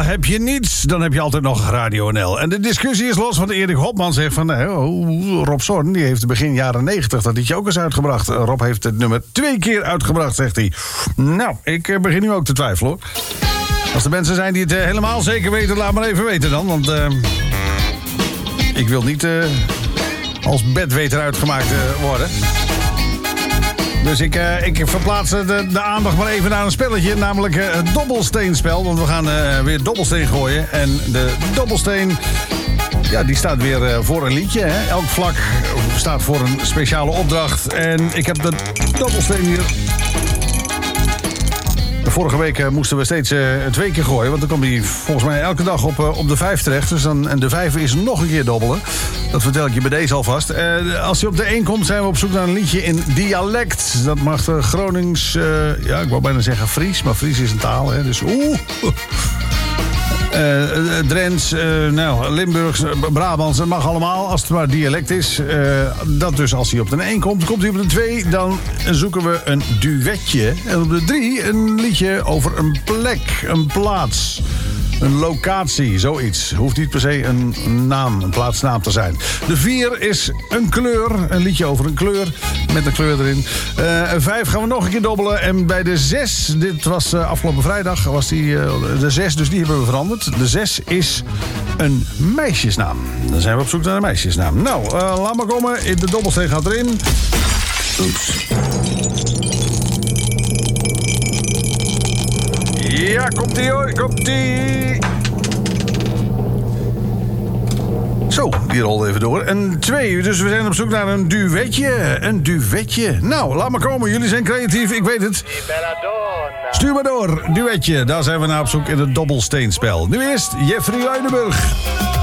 heb je niets, dan heb je altijd nog Radio NL. En de discussie is los, want Erik Hopman zegt van... Rob Zorn, die heeft begin jaren 90 dat liedje ook eens uitgebracht. Rob heeft het nummer 2 keer uitgebracht, zegt hij. Nou, ik begin nu ook te twijfelen, hoor. Als er mensen zijn die het helemaal zeker weten, laat maar even weten dan. Want ik wil niet als bedweter uitgemaakt worden. Dus ik verplaats de aandacht maar even naar een spelletje, namelijk het dobbelsteenspel. Want we gaan weer dobbelsteen gooien. En de dobbelsteen, ja, die staat weer voor een liedje. Hè? Elk vlak staat voor een speciale opdracht. En ik heb de dobbelsteen hier. Vorige week moesten we steeds 2 keer gooien. Want dan komt hij volgens mij elke dag op de 5 terecht. Dus en de 5 is nog een keer dobbelen. Dat vertel ik je bij deze alvast. Als hij op de 1 komt, zijn we op zoek naar een liedje in dialect. Dat mag Gronings... ja, ik wou bijna zeggen Fries. Maar Fries is een taal, hè. Dus Drents, Limburgs, Brabants, dat mag allemaal als het maar dialect is. Dat dus als hij op de 1 komt hij op de 2, dan zoeken we een duetje. En op de 3 een liedje over een plek, een plaats, een locatie, zoiets. Hoeft niet per se een naam, een plaatsnaam te zijn. De 4 is een kleur, een liedje over een kleur, met een kleur erin. 5 gaan we nog een keer dobbelen. En bij de 6, dit was afgelopen vrijdag, was die de 6, dus die hebben we veranderd. De 6 is een meisjesnaam. Dan zijn we op zoek naar een meisjesnaam. Nou, laat maar komen. De dobbelsteen gaat erin. Oeps. Ja, komt-ie hoor, komt-ie. Zo, die rolde even door. En 2, dus we zijn op zoek naar een duetje. Een duetje. Nou, laat maar komen. Jullie zijn creatief, ik weet het. Stuur maar door. Duetje, daar zijn we naar op zoek in het dobbelsteenspel. Nu eerst Jeffrey Luidenburg.